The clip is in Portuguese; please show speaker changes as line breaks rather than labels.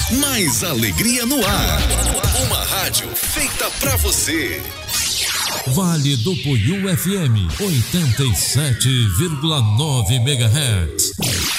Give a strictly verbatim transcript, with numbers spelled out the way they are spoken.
mais alegria no ar. Uma rádio feita pra você.
Vale do Poiú F M, oitenta e sete vírgula nove megahertz.